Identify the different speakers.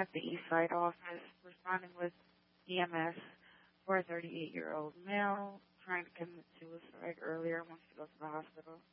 Speaker 1: at the East Side office responding with EMS for a 38-year-old male trying to commit suicide earlier, wants to go to the hospital.